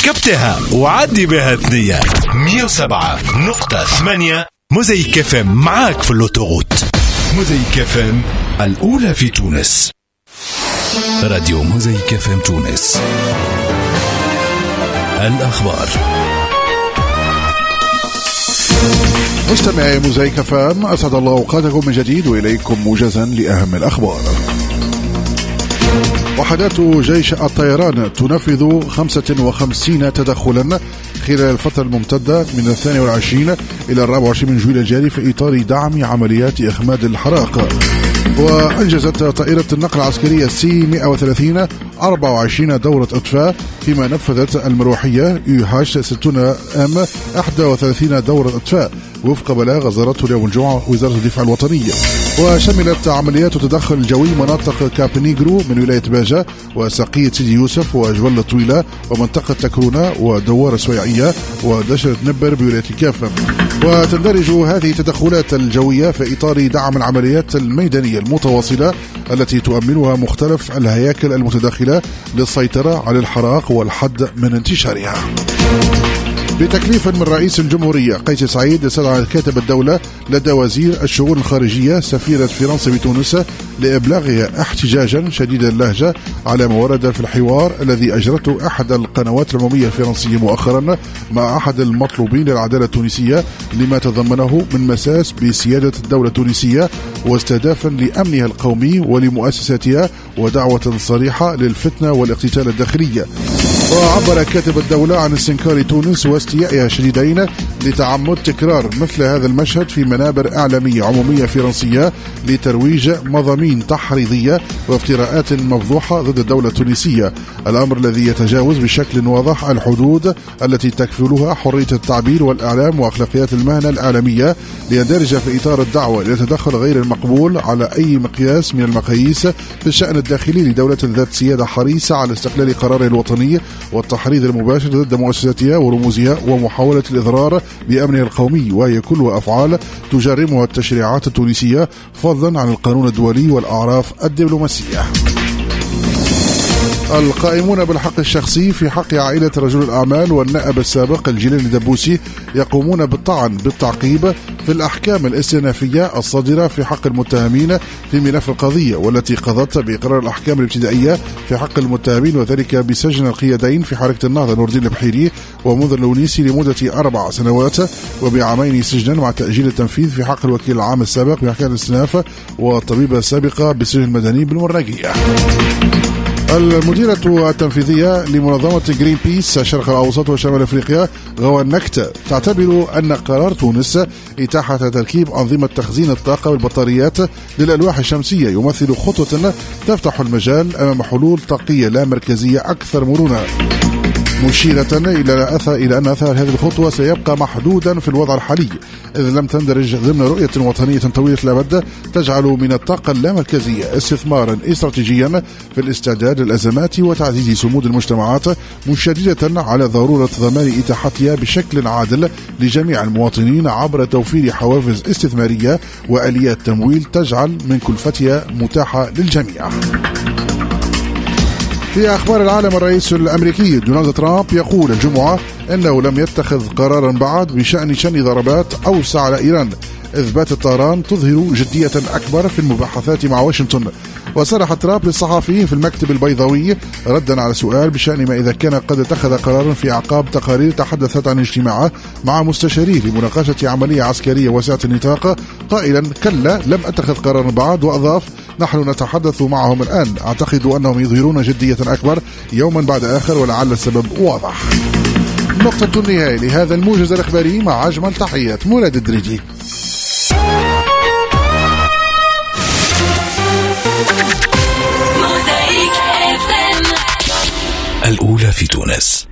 ركبتها وعدي بها ثنية 107.8 موزايك FM معاك في اللوتوغوت. موزايك FM الأولى في تونس. راديو موزايك FM تونس. الأخبار. مستمعي موزايك FM، أسعد الله أوقاتكم من جديد وإليكم موجزا لأهم الأخبار. وحدات جيش الطيران تنفذ 55 تدخلا خلال الفترة الممتدة من 22 إلى 24 من جويلية الجاري في إطار دعم عمليات إخماد الحرائق. وأنجزت طائرة النقل العسكرية C-130 24 دورة إطفاء، فيما نفذت المروحية UH-60M 31 دورة إطفاء وفق بلاغ أصدرته اليوم الجمعة وزارة الدفاع الوطنية. وشملت عمليات التدخل الجوي مناطق كابنيغرو من ولاية باجة وساقية سيدي يوسف وجبل الطويلة ومنطقة تكرونة ودوار سويعية ودشرة نبر بولاية كافة. وتندرج هذه التدخلات الجوية في إطار دعم العمليات الميدانية المتواصلة التي تؤمنها مختلف الهياكل المتداخلة للسيطرة على الحرائق والحد من انتشارها. بتكليف من رئيس الجمهورية قيس سعيد، استدعى كاتب الدولة لدى وزير الشؤون الخارجية سفيرة فرنسا بتونس لإبلاغها احتجاجا شديد اللهجة على ما ورد في الحوار الذي أجرته أحد القنوات العمومية الفرنسية مؤخرا مع أحد المطلوبين للعدالة التونسية لما تضمنه من مساس بسيادة الدولة التونسية واستهدافا لأمنها القومي ولمؤسساتها ودعوة صريحة للفتنة والاقتتال الداخلية. وعبر كاتب الدولة عن استنكار تونس واستيائها شديدين لتعمد تكرار مثل هذا المشهد في منابر إعلامية عمومية فرنسية لترويج مضامين تحريضية وافتراءات مفضوحة ضد الدولة التونسية، الأمر الذي يتجاوز بشكل واضح الحدود التي تكفلها حرية التعبير والإعلام وأخلاقيات المهنة الإعلامية، ليندرج في إطار الدعوة للتدخل غير المقبول على أي مقياس من المقاييس في الشأن الداخلي لدولة ذات سيادة حريصة على استقلال قرارها الوطني والتحريض المباشر ضد مؤسساتها ورموزها ومحاولة الإضرار بأمنها القومي، وهي كلها أفعال تجرمها التشريعات التونسية فضلا عن القانون الدولي والأعراف الدبلوماسية. القائمون بالحق الشخصي في حق عائلة رجل الأعمال والنائب السابق الجيلاني دبوسي يقومون بالطعن بالتعقيب في الأحكام الاستئنافية الصادرة في حق المتهمين في ملف القضية، والتي قضت بإقرار الأحكام الابتدائية في حق المتهمين، وذلك بسجن القيادين في حركة النهضة نور الدين البحيري ومنذر اللونيسي لمدة 4 سنوات وب2 سجنا مع تأجيل التنفيذ في حق الوكيل العام السابق بحكاية الاستئناف والطبيبة السابقة بالسجن المدني بالمراجية. المديرة التنفيذية لمنظمة جرين بيس الشرق الأوسط وشمال أفريقيا غوان نكتة تعتبر أن قرار تونس إتاحة تركيب أنظمة تخزين الطاقة والبطاريات للألواح الشمسية يمثل خطوة تفتح المجال أمام حلول طاقية لا مركزية أكثر مرونة، مشيرة إلى أن أثر هذه الخطوة سيبقى محدودا في الوضع الحالي إذ لم تندرج ضمن رؤية وطنية طويلة الأمد تجعل من الطاقة اللامركزية استثمارا استراتيجيا في الاستعداد للأزمات وتعزيز صمود المجتمعات، مشددة على ضرورة ضمان إتاحتها بشكل عادل لجميع المواطنين عبر توفير حوافز استثمارية وآليات تمويل تجعل من كلفتها متاحة للجميع. في أخبار العالم، الرئيس الأمريكي دونالد ترامب يقول الجمعة أنه لم يتخذ قرارا بعد بشأن شن ضربات أوسع على إيران، إثبات طهران تظهر جدية أكبر في المباحثات مع واشنطن. وصرح ترامب للصحفيين في المكتب البيضاوي ردا على سؤال بشأن ما إذا كان قد اتخذ قرارا في أعقاب تقارير تحدثت عن اجتماعه مع مستشاريه لمناقشة عملية عسكرية واسعة النطاق، قائلا كلا لم أتخذ قرارا بعد، وأضاف نحن نتحدث معهم الآن، أعتقد أنهم يظهرون جدية أكبر يوما بعد آخر ولعل السبب واضح. نقطة النهاية لهذا الموجز الإخباري مع أجمل تحيات مراد الدريجي. الأولى في تونس.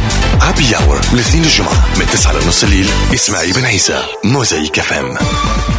هابي أور الاثنين الجمعة من 9 لنص الليل. إسماعيل بن عيسى، موزايك FM.